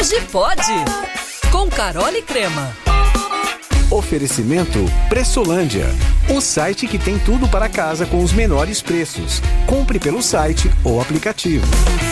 Hoje pode! Com Carol e Crema. Oferecimento Pressolândia, o site que tem tudo para casa com os menores preços. Compre pelo site ou aplicativo.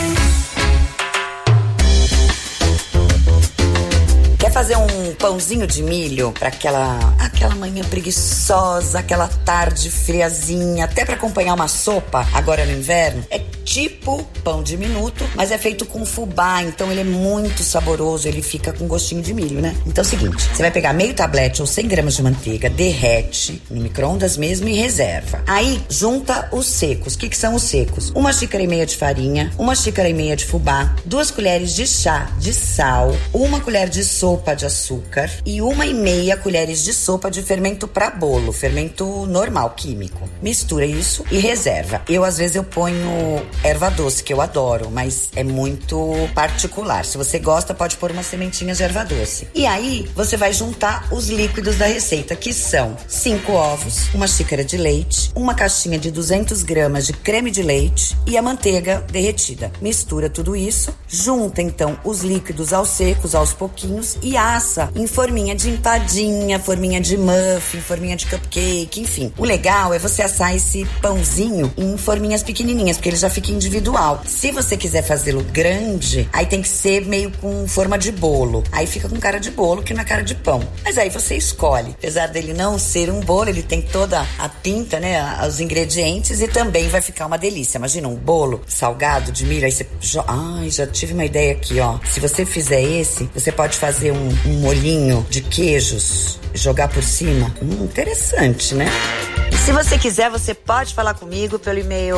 Quer fazer um pãozinho de milho para aquela manhã preguiçosa, aquela tarde friazinha, até para acompanhar uma sopa agora no inverno? É tipo pão de minuto, mas é feito com fubá, então ele é muito saboroso, ele fica com gostinho de milho, né? Então é o seguinte, você vai pegar meio tablete ou 100 gramas de manteiga, derrete no micro-ondas mesmo e reserva. Aí junta os secos. O que são os secos? 1,5 xícaras de farinha, 1,5 xícaras de fubá, 2 colheres de chá de sal, 1 colher de sopa de açúcar e 1,5 colheres de sopa de fermento para bolo, fermento normal, químico. Mistura isso e reserva. Às vezes eu ponho erva doce, que eu adoro, mas é muito particular. Se você gosta, pode pôr umas sementinhas de erva doce. E aí, você vai juntar os líquidos da receita, que são 5 ovos, 1 xícara de leite, uma caixinha de 200 gramas de creme de leite e a manteiga derretida. Mistura tudo isso, junta então os líquidos aos secos, aos pouquinhos, e assa em forminha de empadinha, forminha de muffin, forminha de cupcake, enfim. O legal é você assar esse pãozinho em forminhas pequenininhas, porque ele já fica individual. Se você quiser fazê-lo grande, aí tem que ser meio com forma de bolo. Aí fica com cara de bolo, que não é cara de pão. Mas aí você escolhe. Apesar dele não ser um bolo, ele tem toda a pinta, né? Os ingredientes e também vai ficar uma delícia. Imagina um bolo salgado de milho, aí você... Ai, já tive uma ideia aqui, ó. Se você fizer esse, você pode fazer um molhinho de queijos, jogar por cima. Interessante, né? E se você quiser, você pode falar comigo pelo e-mail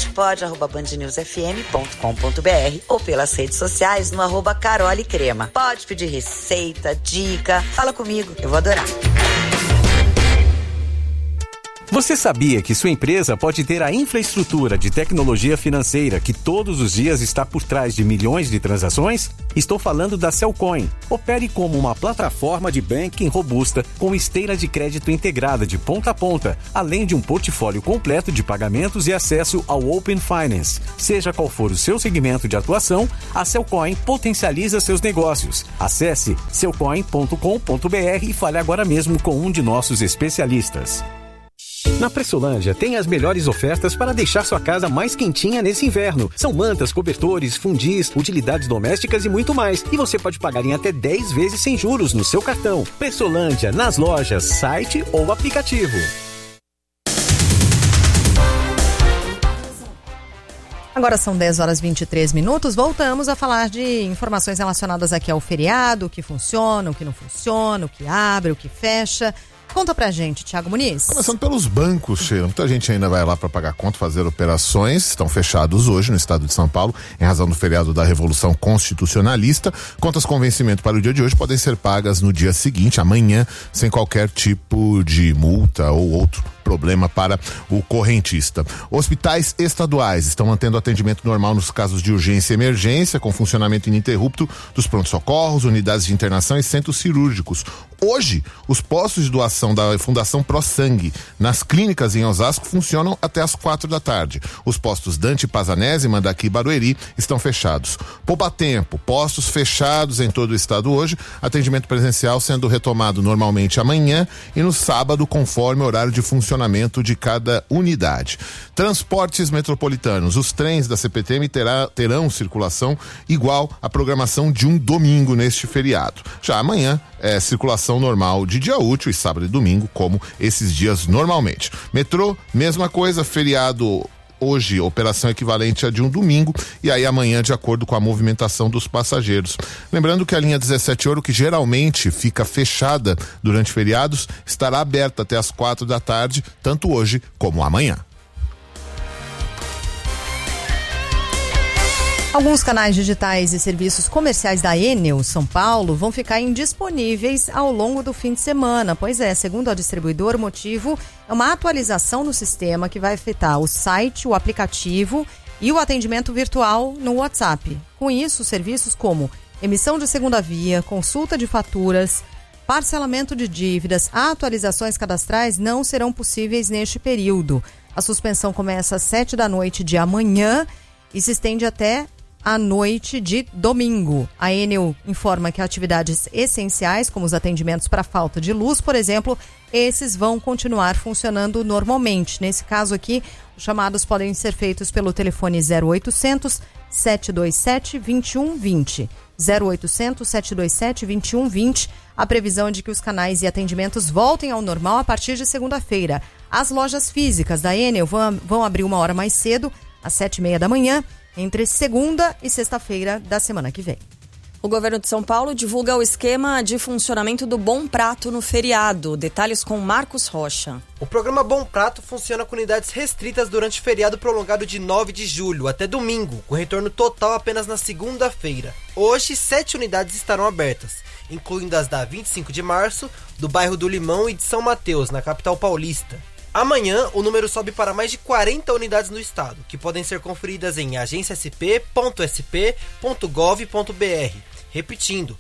hojepode@bandnewsfm.com.br ou pelas redes sociais no @carolecrema. Pode pedir receita, dica, fala comigo, eu vou adorar. Você sabia que sua empresa pode ter a infraestrutura de tecnologia financeira que todos os dias está por trás de milhões de transações? Estou falando da Cellcoin. Opere como uma plataforma de banking robusta com esteira de crédito integrada de ponta a ponta, além de um portfólio completo de pagamentos e acesso ao Open Finance. Seja qual for o seu segmento de atuação, a Cellcoin potencializa seus negócios. Acesse cellcoin.com.br e fale agora mesmo com um de nossos especialistas. Na Pressolândia tem as melhores ofertas para deixar sua casa mais quentinha nesse inverno. São mantas, cobertores, fundis, utilidades domésticas e muito mais. E você pode pagar em até 10 vezes sem juros no seu cartão. Pressolândia, nas lojas, site ou aplicativo. Agora são 10h23. Voltamos a falar de informações relacionadas aqui ao feriado, o que funciona, o que não funciona, o que abre, o que fecha. Conta pra gente, Thiago Muniz. Começando pelos bancos, Sheila. Muita gente ainda vai lá para pagar conta, fazer operações. Estão fechados hoje no estado de São Paulo, em razão do feriado da Revolução Constitucionalista. Contas com vencimento para o dia de hoje podem ser pagas no dia seguinte, amanhã, sem qualquer tipo de multa ou outro problema para o correntista. Hospitais estaduais estão mantendo atendimento normal nos casos de urgência e emergência, com funcionamento ininterrupto dos pronto-socorros, unidades de internação e centros cirúrgicos. Hoje, os postos de doação da Fundação ProSangue nas clínicas em Osasco funcionam até às 4 da tarde. Os postos Dante Pazanese, Mandaki e Barueri estão fechados. Poupatempo, postos fechados em todo o estado hoje, atendimento presencial sendo retomado normalmente amanhã e no sábado, conforme o horário de funcionamento de cada unidade. Transportes metropolitanos, os trens da CPTM terão circulação igual à programação de um domingo neste feriado. Já amanhã é circulação normal de dia útil e sábado e domingo, como esses dias normalmente. Metrô, mesma coisa, feriado hoje, operação equivalente a de um domingo, e aí amanhã de acordo com a movimentação dos passageiros. Lembrando que a linha 17 Ouro, que geralmente fica fechada durante feriados, estará aberta até às 4 da tarde, tanto hoje como amanhã. Alguns canais digitais e serviços comerciais da Enel São Paulo vão ficar indisponíveis ao longo do fim de semana. Pois é, segundo a distribuidora, o motivo é uma atualização no sistema que vai afetar o site, o aplicativo e o atendimento virtual no WhatsApp. Com isso, serviços como emissão de segunda via, consulta de faturas, parcelamento de dívidas, atualizações cadastrais não serão possíveis neste período. A suspensão começa às 7 da noite de amanhã e se estende até à noite de domingo. A Enel informa que atividades essenciais, como os atendimentos para falta de luz, por exemplo, esses vão continuar funcionando normalmente. Nesse caso aqui, os chamados podem ser feitos pelo telefone 0800 727 2120. 0800 727 2120. A previsão é de que os canais e atendimentos voltem ao normal a partir de segunda-feira. As lojas físicas da Enel vão abrir uma hora mais cedo, às 7h30 da manhã, entre segunda e sexta-feira da semana que vem. O governo de São Paulo divulga o esquema de funcionamento do Bom Prato no feriado. Detalhes com Marcos Rocha. O programa Bom Prato funciona com unidades restritas durante o feriado prolongado de 9 de julho até domingo, com retorno total apenas na segunda-feira. Hoje, 7 unidades estarão abertas, incluindo as da 25 de março, do bairro do Limão e de São Mateus, na capital paulista. Amanhã, o número sobe para mais de 40 unidades no estado, que podem ser conferidas em agenciasp.sp.gov.br. Repetindo,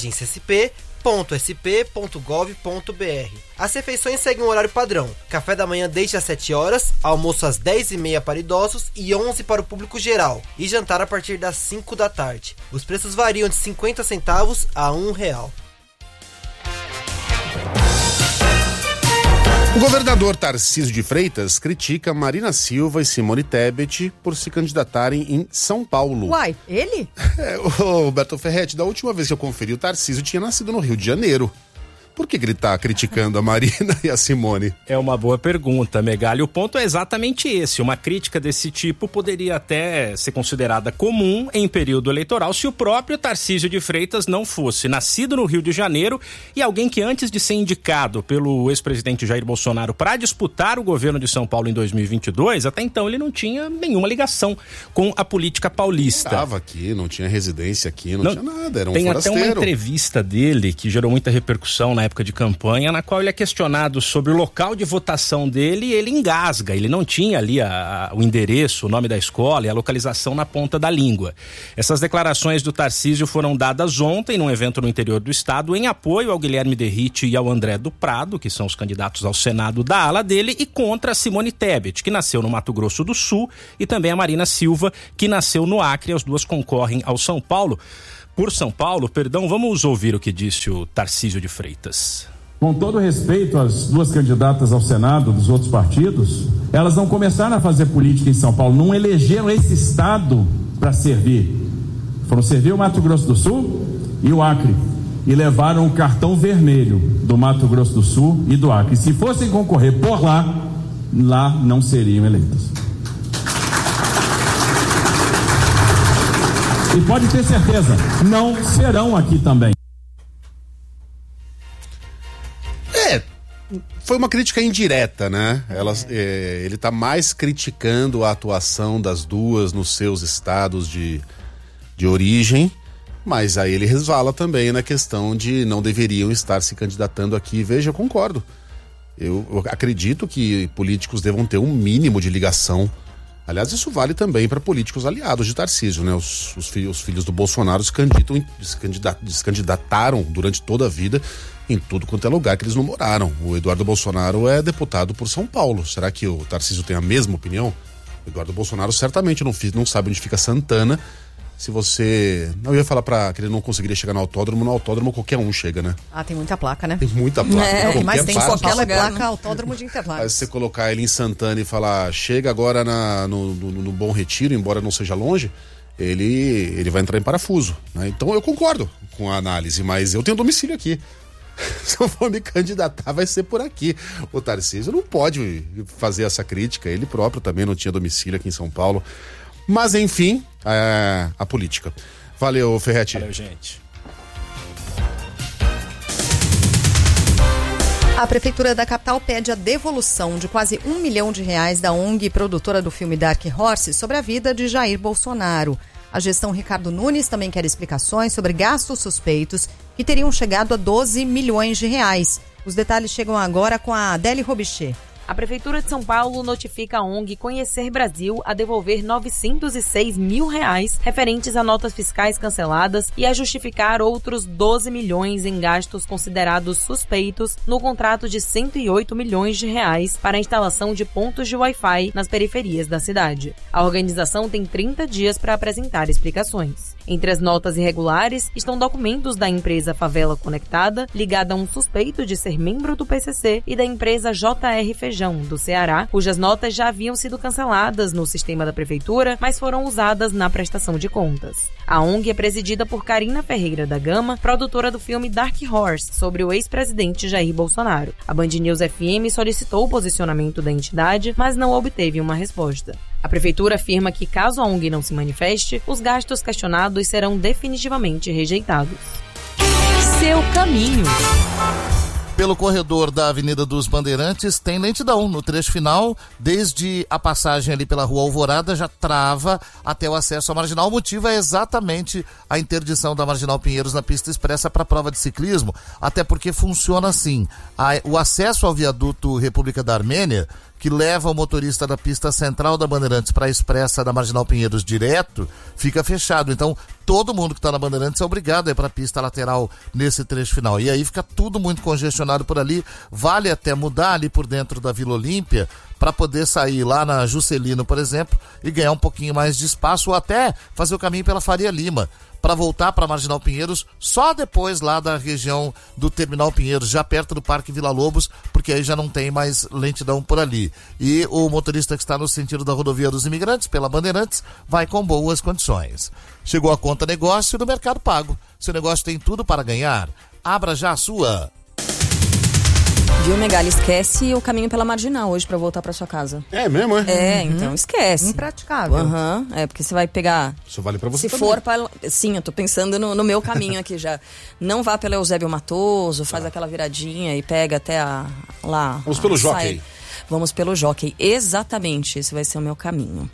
agenciasp.sp.gov.br. As refeições seguem um horário padrão. Café da manhã desde as 7 horas, almoço às 10h30 para idosos e 11 para o público geral, e jantar a partir das 5 da tarde. Os preços variam de 50 centavos a R$1. O governador Tarcísio de Freitas critica Marina Silva e Simone Tebet por se candidatarem em São Paulo. Uai, ele? Roberto Ferretti, da última vez que eu conferi, o Tarcísio tinha nascido no Rio de Janeiro. Por que ele está criticando a Marina e a Simone? É uma boa pergunta, Megali. O ponto é exatamente esse. Uma crítica desse tipo poderia até ser considerada comum em período eleitoral se o próprio Tarcísio de Freitas não fosse nascido no Rio de Janeiro e alguém que antes de ser indicado pelo ex-presidente Jair Bolsonaro para disputar o governo de São Paulo em 2022, até então ele não tinha nenhuma ligação com a política paulista. Não estava aqui, não tinha residência aqui, não tinha nada, era um tem forasteiro. Tem até uma entrevista dele que gerou muita repercussão na época de campanha, na qual ele é questionado sobre o local de votação dele e ele engasga. Ele não tinha ali o endereço, o nome da escola e a localização na ponta da língua. Essas declarações do Tarcísio foram dadas ontem num evento no interior do estado em apoio ao Guilherme Derrite e ao André do Prado, que são os candidatos ao Senado da ala dele, e contra a Simone Tebet, que nasceu no Mato Grosso do Sul, e também a Marina Silva, que nasceu no Acre. As duas concorrem ao São Paulo. Por São Paulo, vamos ouvir o que disse o Tarcísio de Freitas. Com todo respeito às duas candidatas ao Senado dos outros partidos, elas não começaram a fazer política em São Paulo, não elegeram esse estado para servir. Foram servir o Mato Grosso do Sul e o Acre e levaram o cartão vermelho do Mato Grosso do Sul e do Acre. Se fossem concorrer por lá não seriam eleitas. E pode ter certeza, não serão aqui também. Foi uma crítica indireta, né? Ele está mais criticando a atuação das duas nos seus estados de origem, mas aí ele resvala também na questão de não deveriam estar se candidatando aqui. Veja, eu concordo. Eu acredito que políticos devam ter um mínimo de ligação. Aliás, isso vale também para políticos aliados de Tarcísio, né? Os filhos do Bolsonaro se candidataram durante toda a vida em tudo quanto é lugar que eles não moraram. O Eduardo Bolsonaro é deputado por São Paulo. Será que o Tarcísio tem a mesma opinião? O Eduardo Bolsonaro certamente não sabe onde fica Santana. Se você... Eu ia falar que ele não conseguiria chegar no autódromo qualquer um chega, né? Tem muita placa, né? Tem muita placa. Mas tem qualquer lugar, placa autódromo de Interlagos. Aí você colocar ele em Santana e falar, chega agora no Bom Retiro, embora não seja longe, ele vai entrar em parafuso, né? Então eu concordo com a análise, mas eu tenho domicílio aqui. Se eu for me candidatar, vai ser por aqui. O Tarcísio não pode fazer essa crítica, ele próprio também não tinha domicílio aqui em São Paulo. Mas enfim, a política. Valeu, Ferretti. Valeu, gente. A Prefeitura da capital pede a devolução de quase R$1 milhão da ONG produtora do filme Dark Horse sobre a vida de Jair Bolsonaro. A gestão Ricardo Nunes também quer explicações sobre gastos suspeitos que teriam chegado a R$12 milhões. Os detalhes chegam agora com a Adélie Robichê. A Prefeitura de São Paulo notifica a ONG Conhecer Brasil a devolver R$906 mil referentes a notas fiscais canceladas e a justificar outros 12 milhões em gastos considerados suspeitos no contrato de R$108 milhões para a instalação de pontos de Wi-Fi nas periferias da cidade. A organização tem 30 dias para apresentar explicações. Entre as notas irregulares estão documentos da empresa Favela Conectada, ligada a um suspeito de ser membro do PCC, e da empresa JR Feijão, do Ceará, cujas notas já haviam sido canceladas no sistema da prefeitura, mas foram usadas na prestação de contas. A ONG é presidida por Karina Ferreira da Gama, produtora do filme Dark Horse, sobre o ex-presidente Jair Bolsonaro. A Band News FM solicitou o posicionamento da entidade, mas não obteve uma resposta. A prefeitura afirma que, caso a ONG não se manifeste, os gastos questionados serão definitivamente rejeitados. Seu caminho. Pelo corredor da Avenida dos Bandeirantes tem lentidão no trecho final, desde a passagem ali pela Rua Alvorada já trava até o acesso à Marginal. O motivo é exatamente a interdição da Marginal Pinheiros na pista expressa para a prova de ciclismo, até porque funciona assim: o acesso ao viaduto República da Armênia, que leva o motorista da pista central da Bandeirantes para a expressa da Marginal Pinheiros direto, fica fechado. Então, todo mundo que está na Bandeirantes é obrigado a ir para a pista lateral nesse trecho final. E aí fica tudo muito congestionado por ali. Vale até mudar ali por dentro da Vila Olímpia para poder sair lá na Juscelino, por exemplo, e ganhar um pouquinho mais de espaço, ou até fazer o caminho pela Faria Lima, para voltar para Marginal Pinheiros só depois lá da região do Terminal Pinheiros, já perto do Parque Vila Lobos, porque aí já não tem mais lentidão por ali. E o motorista que está no sentido da Rodovia dos Imigrantes, pela Bandeirantes, vai com boas condições. Chegou a conta negócio do Mercado Pago. Seu negócio tem tudo para ganhar. Abra já a sua. Viu, Megali? Esquece o caminho pela Marginal hoje pra voltar pra sua casa. É mesmo, é? Então esquece. Impraticável. Porque você vai pegar... Isso vale pra você Se também. for para... Sim, eu tô pensando no meu caminho aqui já. Não vá pela Eusébio Matoso, faz aquela viradinha e pega até lá... Vamos pelo Jockey. Vamos pelo Jockey. Exatamente, esse vai ser o meu caminho.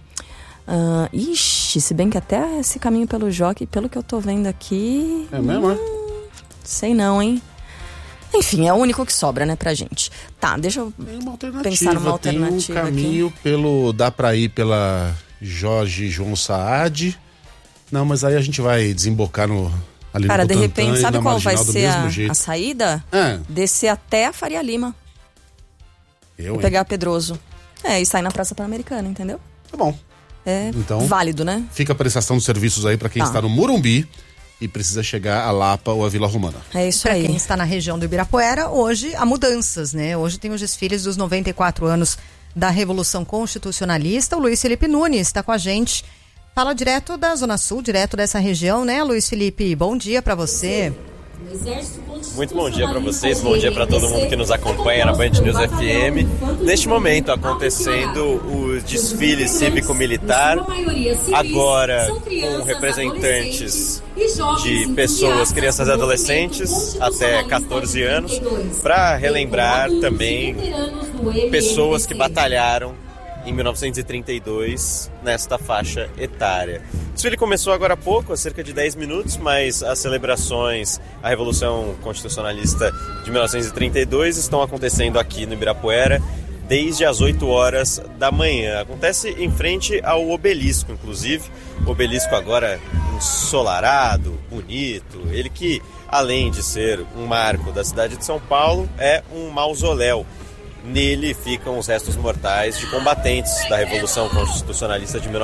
Se bem que até esse caminho pelo Jockey, pelo que eu tô vendo aqui... É mesmo, é? Sei não, hein? Enfim, é o único que sobra, né, pra gente. Tá, deixa eu pensar numa alternativa. Tem um caminho aqui. Dá pra ir pela Jorge João Saad. Não, mas aí a gente vai desembocar ali Cara, no de repente, sabe qual vai ser a saída? Descer até a Faria Lima. Pegar a Pedroso. E sair na Praça Pan-Americana, entendeu? Tá bom. Então, válido, né? Fica a prestação de serviços aí pra quem está no Morumbi e precisa chegar a Lapa ou a Vila Romana. É isso aí. Pra quem está na região do Ibirapuera, hoje há mudanças, né? Hoje tem os desfiles dos 94 anos da Revolução Constitucionalista. O Luiz Felipe Nunes está com a gente. Fala direto da Zona Sul, direto dessa região, né, Luiz Felipe? Bom dia para você. Muito bom dia para vocês, bom dia para todo mundo que nos acompanha na Band News FM. Neste momento acontecendo o desfile cívico-militar, agora com representantes de pessoas, crianças e adolescentes até 14 anos, para relembrar também pessoas que batalharam em 1932, nesta faixa etária. O desfile começou agora há pouco, há cerca de 10 minutos, mas as celebrações à Revolução Constitucionalista de 1932 estão acontecendo aqui no Ibirapuera desde as 8 horas da manhã. Acontece em frente ao obelisco, inclusive. O obelisco agora ensolarado, bonito. Ele que, além de ser um marco da cidade de São Paulo, é um mausoléu. Nele ficam os restos mortais de combatentes da Revolução Constitucionalista de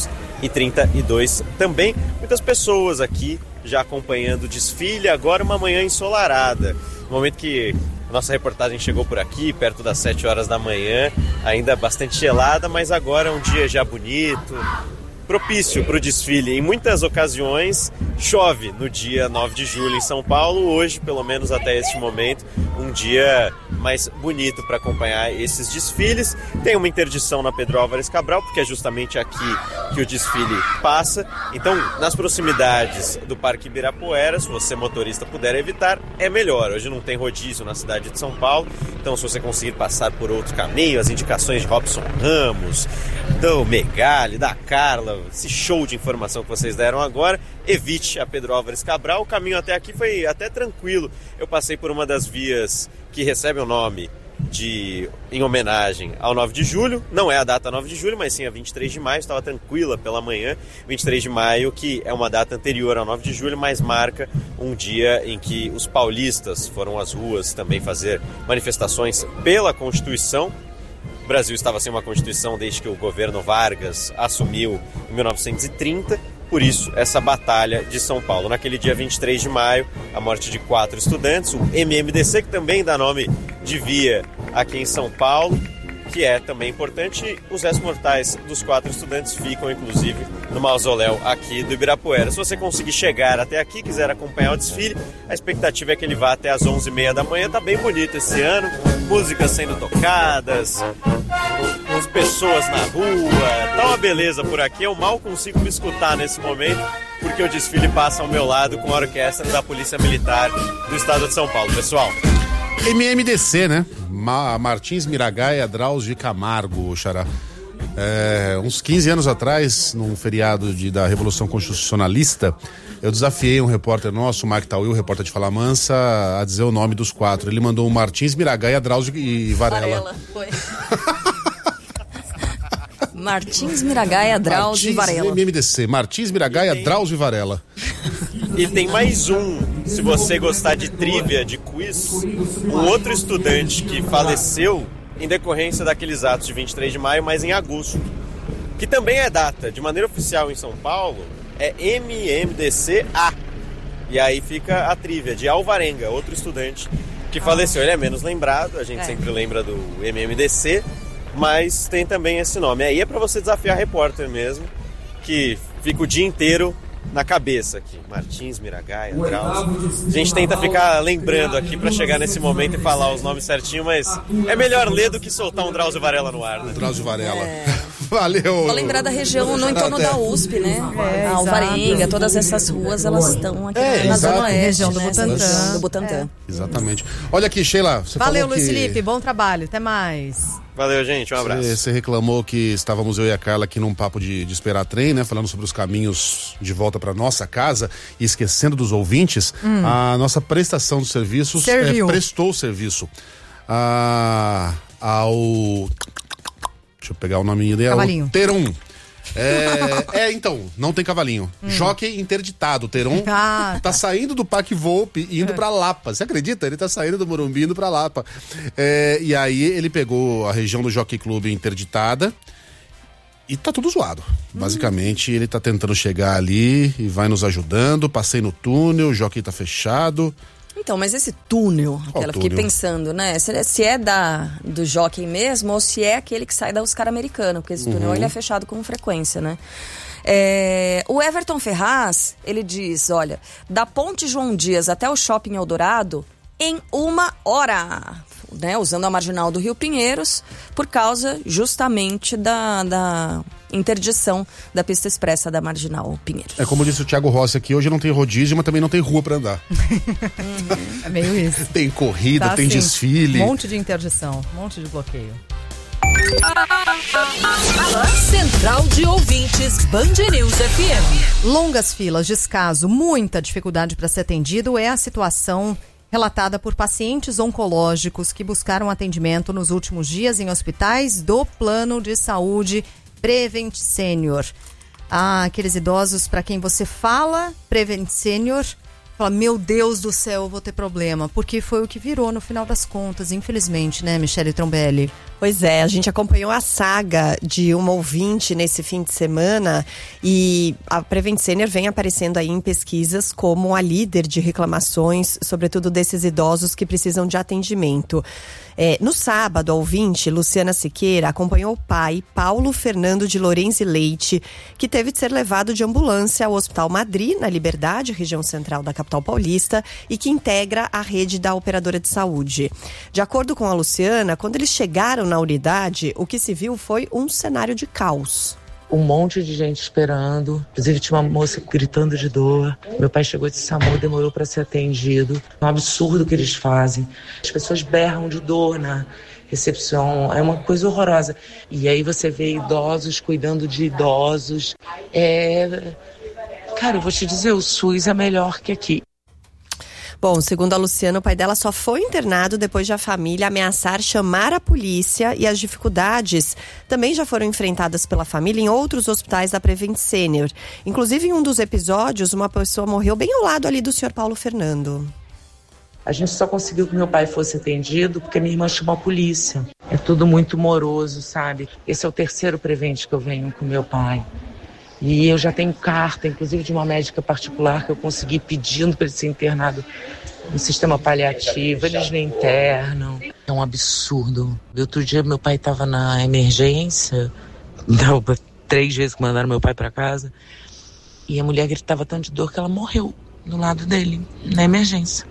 1932. Também muitas pessoas aqui já acompanhando o desfile, agora uma manhã ensolarada. No momento que a nossa reportagem chegou por aqui, perto das 7 horas da manhã, ainda bastante gelada, mas agora é um dia já bonito, propício para o desfile. Em muitas ocasiões chove no dia 9 de julho em São Paulo. Hoje, pelo menos até este momento, um dia mais bonito para acompanhar esses desfiles. Tem uma interdição na Pedro Álvares Cabral, porque é justamente aqui que o desfile passa. Então, nas proximidades do Parque Ibirapuera, se você motorista puder evitar, é melhor. Hoje não tem rodízio na cidade de São Paulo, então se você conseguir passar por outro caminho, as indicações de Robson Ramos, do Megali, da Carla, esse show de informação que vocês deram agora, evite a Pedro Álvares Cabral. O caminho até aqui foi até tranquilo. Eu passei por uma das vias que recebe o nome em homenagem ao 9 de julho, não é a data 9 de julho, mas sim a 23 de maio, estava tranquila pela manhã, 23 de maio, que é uma data anterior ao 9 de julho, mas marca um dia em que os paulistas foram às ruas também fazer manifestações pela Constituição. O Brasil estava sem uma Constituição desde que o governo Vargas assumiu em 1930, por isso essa batalha de São Paulo. Naquele dia 23 de maio, a morte de 4 estudantes, o MMDC, que também dá nome de via aqui em São Paulo, que é também importante. Os restos mortais dos 4 estudantes ficam, inclusive, no mausoléu aqui do Ibirapuera. Se você conseguir chegar até aqui, quiser acompanhar o desfile, a expectativa é que ele vá até as 11h30 da manhã. Tá bem bonito esse ano, músicas sendo tocadas, as pessoas na rua, tá uma beleza por aqui. Eu mal consigo me escutar nesse momento, porque o desfile passa ao meu lado com a orquestra da Polícia Militar do Estado de São Paulo. Pessoal, MMDC, né? Martins Miragaia, Drauzio Camargo, Xará. Uns 15 anos atrás, num feriado da Revolução Constitucionalista, eu desafiei um repórter nosso, o Mark Tawil, repórter de Fala Mansa, a dizer o nome dos 4. Ele mandou o Martins Miragaia, Drauzio e Varela. Foi. Martins Miragaia, Drauzio e Varela. MMDC, Martins Miragaia, Drauzio e Varela. E tem mais se você gostar de trivia, de quiz, um outro estudante que faleceu em decorrência daqueles atos de 23 de maio, mas em agosto, que também é data, de maneira oficial em São Paulo, é MMDCA. E aí fica a trivia de Alvarenga, outro estudante que faleceu. Ele é menos lembrado, a gente sempre lembra do MMDC, mas tem também esse nome. Aí é pra você desafiar repórter mesmo, que fica o dia inteiro na cabeça aqui. Martins Miragaia, Drauzio. A gente tenta ficar lembrando aqui pra chegar nesse momento e falar os nomes certinho, mas é melhor ler do que soltar um Drauzio Varela no ar, né? Drauzio Varela. Valeu. Vou lembrar da região no entorno da USP, né? A Alvarenga, todas essas ruas, elas estão aqui na Zona Oeste, região do né? Butantã. Do Butantã. Exatamente. Olha aqui, Sheila, você Valeu, falou Luiz que... Felipe, bom trabalho, até mais. Valeu, gente, um abraço. Você reclamou que estávamos eu e a Carla aqui num papo de esperar trem, né? Falando sobre os caminhos de volta para nossa casa e esquecendo dos ouvintes, a nossa prestação de serviços prestou o serviço ao... Deixa eu pegar o nominho dela. Cavalinho. Teron. Então, não tem cavalinho. Jockey interditado. Teron tá saindo do Parque Volpe e indo pra Lapa. Você acredita? Ele tá saindo do Morumbi indo pra Lapa. E aí ele pegou a região do Jockey Club interditada e tá tudo zoado. Basicamente, ele tá tentando chegar ali e vai nos ajudando. Passei no túnel, o Jockey tá fechado. Então, mas esse túnel, fiquei pensando, né? Se é do Jockey mesmo ou se é aquele que sai da Oscar Americana, porque esse túnel ele é fechado com frequência, né? O Everton Ferraz, ele diz, olha, da Ponte João Dias até o Shopping Eldorado, em 1 hora, né? Usando a marginal do Rio Pinheiros, por causa justamente da interdição da pista expressa da Marginal Pinheiros. Como disse o Thiago Rossi aqui, hoje não tem rodízio, mas também não tem rua pra andar. É meio isso. Tem corrida, tem desfile. Um monte de interdição, um monte de bloqueio. Central de Ouvintes, Band News FM. Longas filas, descaso, muita dificuldade para ser atendido é a situação relatada por pacientes oncológicos que buscaram atendimento nos últimos dias em hospitais do Plano de Saúde Prevent Senior. Aqueles idosos para quem você fala Prevent Senior, fala, meu Deus do céu, eu vou ter problema, porque foi o que virou no final das contas, infelizmente, né, Michele Trombelli? Pois é, a gente acompanhou a saga de uma ouvinte nesse fim de semana e a Prevent Senior vem aparecendo aí em pesquisas como a líder de reclamações, sobretudo desses idosos que precisam de atendimento. No sábado, a ouvinte, Luciana Siqueira, acompanhou o pai, Paulo Fernando de Lourenço Leite, que teve de ser levado de ambulância ao Hospital Madri, na Liberdade, região central da capital paulista, e que integra a rede da operadora de saúde. De acordo com a Luciana, quando eles chegaram na unidade, o que se viu foi um cenário de caos. Um monte de gente esperando, inclusive tinha uma moça gritando de dor. Meu pai chegou de SAMU, demorou para ser atendido. É um absurdo o que eles fazem. As pessoas berram de dor na recepção, é uma coisa horrorosa. E aí você vê idosos cuidando de idosos. Cara, eu vou te dizer, o SUS é melhor que aqui. Bom, segundo a Luciana, o pai dela só foi internado depois de a família ameaçar chamar a polícia, e as dificuldades também já foram enfrentadas pela família em outros hospitais da Prevent Senior. Inclusive, em um dos episódios, uma pessoa morreu bem ao lado ali do senhor Paulo Fernando. A gente só conseguiu que meu pai fosse atendido porque minha irmã chamou a polícia. É tudo muito moroso, sabe? Esse é o terceiro Prevent que eu venho com meu pai. E eu já tenho carta, inclusive de uma médica particular, que eu consegui pedindo para ele ser internado no sistema paliativo. Eles não internam. É um absurdo. Outro dia meu pai estava na emergência, 3 vezes que mandaram meu pai para casa, e a mulher gritava tanto de dor que ela morreu do lado dele, na emergência.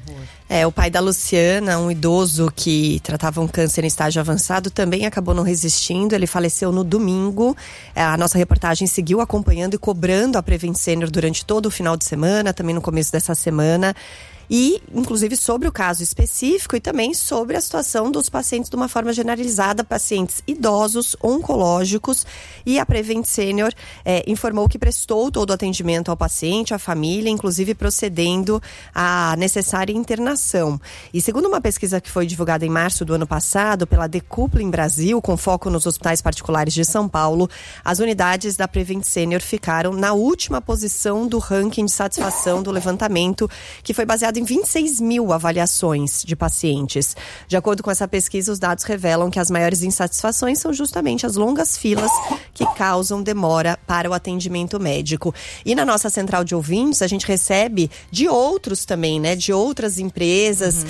O pai da Luciana, um idoso que tratava um câncer em estágio avançado, também acabou não resistindo. Ele faleceu no domingo. A nossa reportagem seguiu acompanhando e cobrando a Prevent Senior durante todo o final de semana, também no começo dessa semana. E, inclusive, sobre o caso específico e também sobre a situação dos pacientes de uma forma generalizada, pacientes idosos, oncológicos. E a Prevent Senior informou que prestou todo o atendimento ao paciente, à família, inclusive procedendo à necessária internação. E segundo uma pesquisa que foi divulgada em março do ano passado pela Decoupling Brasil, com foco nos hospitais particulares de São Paulo, as unidades da Prevent Senior ficaram na última posição do ranking de satisfação do levantamento, que foi baseado em 26 mil avaliações de pacientes. De acordo com essa pesquisa, os dados revelam que as maiores insatisfações são justamente as longas filas que causam demora para o atendimento médico. E na nossa central de ouvintes, a gente recebe de outros também, né? De outras empresas,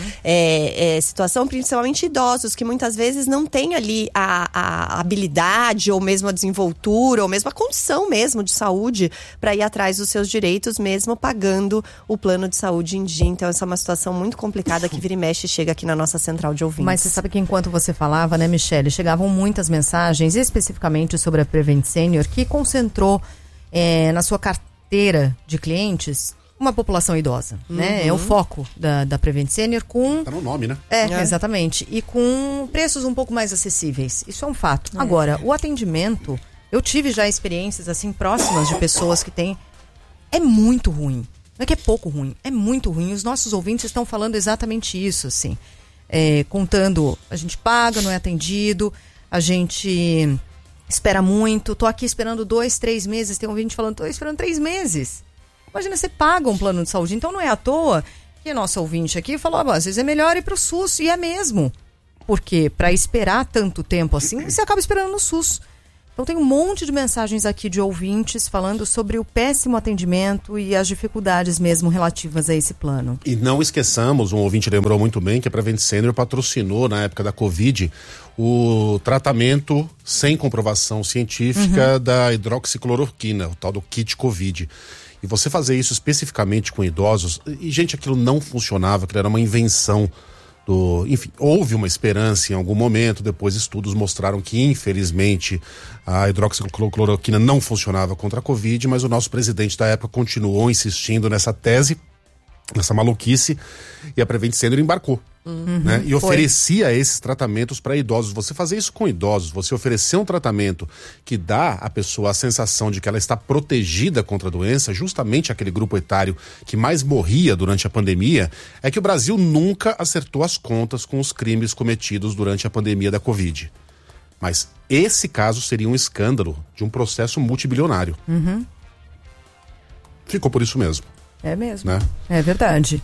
situação principalmente idosos, que muitas vezes não têm ali a habilidade, ou mesmo a desenvoltura, ou mesmo a condição mesmo de saúde para ir atrás dos seus direitos, mesmo pagando o plano de saúde em dia. Então, essa é uma situação muito complicada que vira e mexe e chega aqui na nossa central de ouvintes. Mas você sabe que enquanto você falava, né, Michele, chegavam muitas mensagens, especificamente sobre a Prevent Senior, que concentrou na sua carteira de clientes uma população idosa, né? É o foco da Prevent Senior com... Tá no nome, né? Exatamente. E com preços um pouco mais acessíveis. Isso é um fato. Agora, o atendimento, eu tive já experiências assim próximas de pessoas que têm... É muito ruim. Não é que é pouco ruim, é muito ruim. Os nossos ouvintes estão falando exatamente isso, assim. Contando, a gente paga, não é atendido, a gente espera muito. Tô aqui esperando 2, 3 meses, tem um ouvinte falando, tô esperando 3 meses. Imagina, você paga um plano de saúde, então não é à toa que a nossa ouvinte aqui falou, às vezes é melhor ir pro SUS, e é mesmo. Porque para esperar tanto tempo assim, você acaba esperando no SUS. Então tem um monte de mensagens aqui de ouvintes falando sobre o péssimo atendimento e as dificuldades mesmo relativas a esse plano. E não esqueçamos, um ouvinte lembrou muito bem que a Prevent Senior patrocinou na época da Covid o tratamento sem comprovação científica da hidroxicloroquina, o tal do kit Covid. E você fazer isso especificamente com idosos, e gente, aquilo não funcionava, aquilo era uma invenção. Enfim, houve uma esperança em algum momento, depois estudos mostraram que, infelizmente, a hidroxicloroquina não funcionava contra a Covid, mas o nosso presidente da época continuou insistindo nessa tese, nessa maluquice, e a Prevent Senior embarcou. Né? E oferecia esses tratamentos para idosos. Você fazer isso com idosos, você oferecer um tratamento que dá à pessoa a sensação de que ela está protegida contra a doença, justamente aquele grupo etário que mais morria durante a pandemia, é que o Brasil nunca acertou as contas com os crimes cometidos durante a pandemia da Covid. Mas esse caso seria um escândalo de um processo multibilionário. Ficou por isso mesmo. É mesmo, né? É verdade.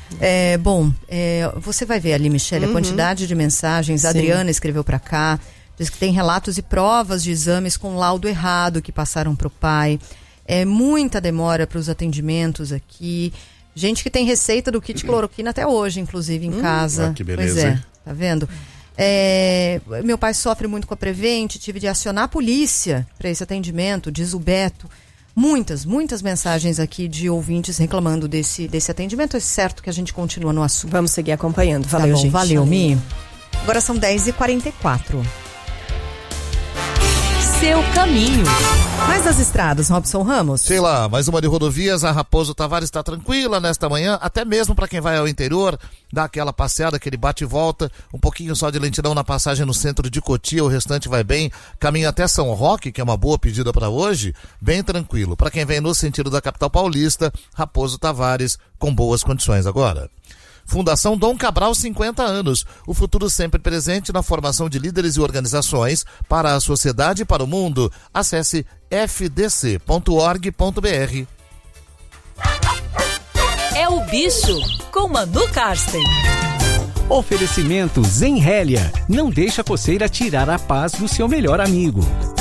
Você vai ver ali, Michele, a quantidade de mensagens. A Adriana escreveu para cá, diz que tem relatos e provas de exames com laudo errado que passaram para o pai. Muita demora para os atendimentos aqui. Gente que tem receita do kit cloroquina até hoje, inclusive, em casa. Que beleza, pois hein? Tá vendo? Meu pai sofre muito com a Prevent, tive de acionar a polícia para esse atendimento, diz o Beto. Muitas mensagens aqui de ouvintes reclamando desse atendimento. É certo que a gente continua no assunto. Vamos seguir acompanhando. Valeu, gente. Valeu, Mi. Agora são 10h44. seu caminho. Mais das estradas, Robson Ramos. Sei lá, mais uma de rodovias, a Raposo Tavares está tranquila nesta manhã, até mesmo para quem vai ao interior, dá aquela passeada, aquele bate e volta, um pouquinho só de lentidão na passagem no centro de Cotia, o restante vai bem, caminho até São Roque, que é uma boa pedida para hoje, bem tranquilo. Para quem vem no sentido da capital paulista, Raposo Tavares com boas condições agora. Fundação Dom Cabral, 50 anos. O futuro sempre presente na formação de líderes e organizações para a sociedade e para o mundo. Acesse fdc.org.br. É o Bicho, com Manu Karsten. Oferecimento Zenrélia. Não deixa a coceira tirar a paz do seu melhor amigo.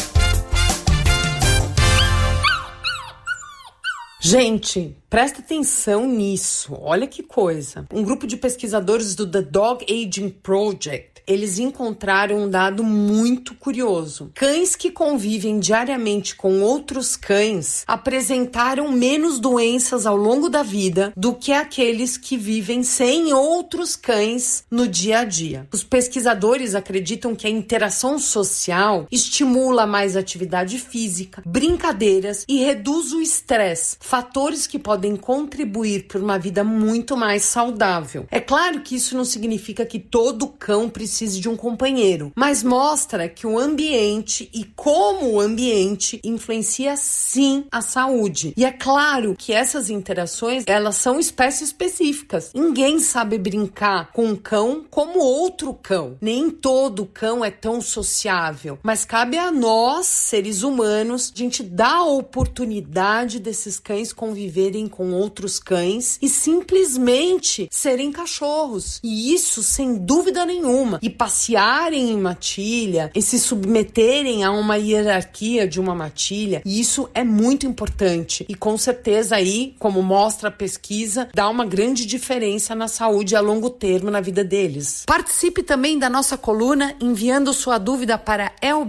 Gente, presta atenção nisso. Olha que coisa. Um grupo de pesquisadores do The Dog Aging Project, eles encontraram um dado muito curioso. Cães que convivem diariamente com outros cães apresentaram menos doenças ao longo da vida do que aqueles que vivem sem outros cães no dia a dia. Os pesquisadores acreditam que a interação social estimula mais atividade física, brincadeiras e reduz o estresse, fatores que podem contribuir para uma vida muito mais saudável. É claro que isso não significa que todo cão precise de um companheiro, mas mostra que o ambiente e como o ambiente influencia sim a saúde. E é claro que essas interações, elas são espécies específicas. Ninguém sabe brincar com um cão como outro cão. Nem todo cão é tão sociável, mas cabe a nós, seres humanos, a gente dar a oportunidade desses cães conviverem com outros cães e simplesmente serem cachorros. E isso sem dúvida nenhuma. E passearem em matilha e se submeterem a uma hierarquia de uma matilha, e isso é muito importante. E com certeza aí, como mostra a pesquisa, dá uma grande diferença na saúde a longo termo na vida deles. Participe também da nossa coluna enviando sua dúvida para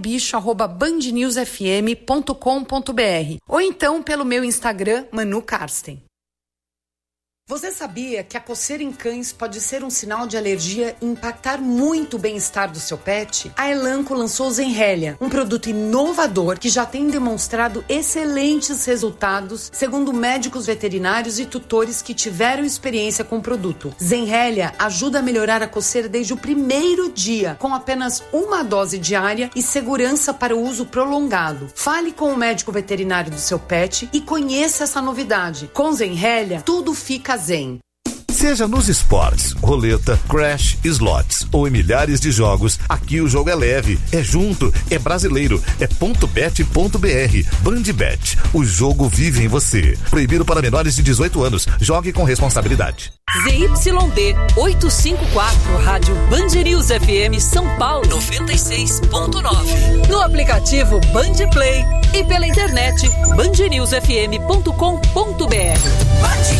elbicho@bandnewsfm.com.br ou então pelo meu Instagram, Manu Karsten. Você sabia que a coceira em cães pode ser um sinal de alergia e impactar muito o bem-estar do seu pet? A Elanco lançou Zenrélia, um produto inovador que já tem demonstrado excelentes resultados, segundo médicos veterinários e tutores que tiveram experiência com o produto. Zenrélia ajuda a melhorar a coceira desde o primeiro dia, com apenas uma dose diária e segurança para o uso prolongado. Fale com o médico veterinário do seu pet e conheça essa novidade. Com Zenrélia, tudo fica zen. Seja nos esportes, roleta, crash, slots ou em milhares de jogos, aqui o jogo é leve, é junto, é brasileiro, é .bet.br. Bandbet, o jogo vive em você. Proibido para menores de 18 anos. Jogue com responsabilidade. ZYD 854, Rádio Band News FM São Paulo 96.9. No aplicativo Band Play e pela internet bandnewsfm.com.br.